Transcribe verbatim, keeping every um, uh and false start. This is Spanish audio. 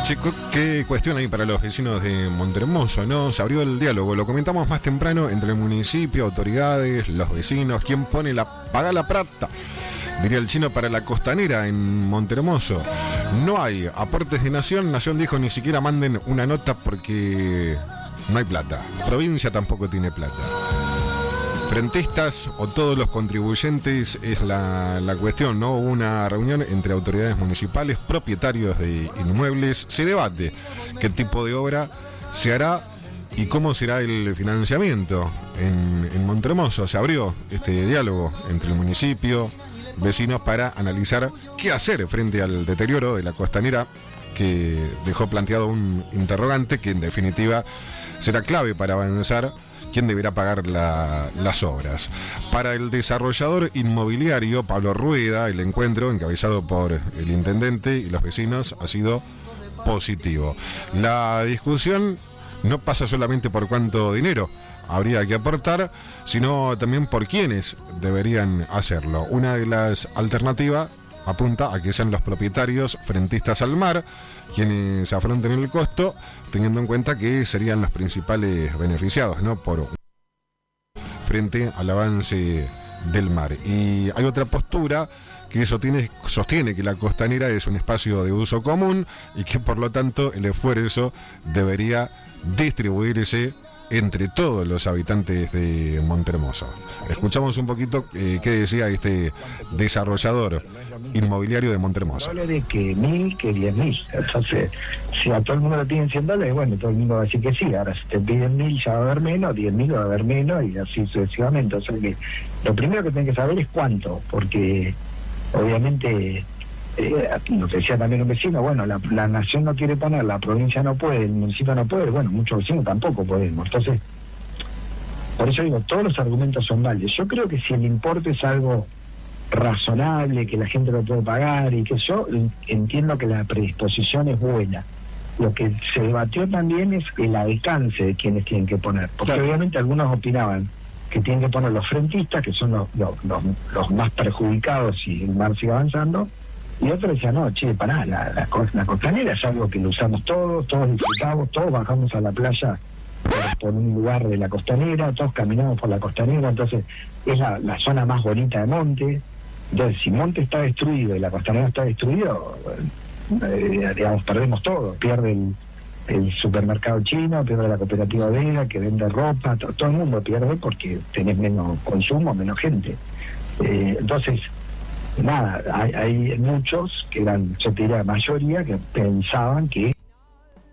Chico, qué cuestión hay para los vecinos de Montehermoso, ¿no? Se abrió el diálogo, lo comentamos más temprano, entre el municipio, autoridades, los vecinos, quién pone la, paga la plata, diría el chino, para la costanera en Montehermoso. No hay aportes de Nación, Nación dijo ni siquiera manden una nota porque no hay plata. Provincia tampoco tiene plata. Frentistas o todos los contribuyentes es la, la cuestión, ¿no? Hubo una reunión entre autoridades municipales, propietarios de inmuebles, se debate qué tipo de obra se hará y cómo será el financiamiento. En, en Montehermoso se abrió este diálogo entre el municipio, vecinos, para analizar qué hacer frente al deterioro de la costanera, que dejó planteado un interrogante que en definitiva será clave para avanzar. ¿Quién deberá pagar la, las obras? Para el desarrollador inmobiliario Pablo Rueda, el encuentro encabezado por el intendente y los vecinos ha sido positivo. La discusión no pasa solamente por cuánto dinero habría que aportar, sino también por quiénes deberían hacerlo. Una de las alternativas apunta a que sean los propietarios frentistas al mar quienes afronten el costo, teniendo en cuenta que serían los principales beneficiados, ¿no? Por frente al avance del mar. Y hay otra postura que sostiene, sostiene que la costanera es un espacio de uso común y que por lo tanto el esfuerzo debería distribuirse entre todos los habitantes de Montehermoso. Escuchamos un poquito eh, qué decía este desarrollador inmobiliario de Montehermoso. Dólares que mil, que diez mil. Entonces, si a todo el mundo le piden cien dólares, bueno, todo el mundo va a decir que sí. Ahora, si te piden mil, ya va a haber menos, diez mil va a haber menos, y así sucesivamente. O sea que lo primero que tienen que saber es cuánto, porque obviamente, eh, lo que decía también un vecino, bueno, la, la nación no quiere poner, la provincia no puede, el municipio no puede, bueno, muchos vecinos tampoco podemos. Entonces, por eso digo, todos los argumentos son válidos. Yo creo que si el importe es algo razonable, que la gente lo puede pagar y que yo entiendo que la predisposición es buena. Lo que se debatió también es el alcance de quienes tienen que poner, porque claro, obviamente algunos opinaban que tienen que poner los frentistas, que son los, los, los, los más perjudicados si el mar sigue avanzando, y otros decían, no, che, pará, la, la, la costanera es algo que lo usamos todos, todos disfrutamos, todos bajamos a la playa por, por un lugar de la costanera, todos caminamos por la costanera, entonces es la, la zona más bonita de Monte. Entonces, si Monte está destruido y la costanera está destruido, eh, digamos, perdemos todo. Pierde el, el supermercado chino, pierde la cooperativa Vega, que vende ropa, to, todo el mundo pierde porque tenés menos consumo, menos gente. Eh, entonces, nada, hay, hay muchos que eran, yo te diría, la mayoría, que pensaban que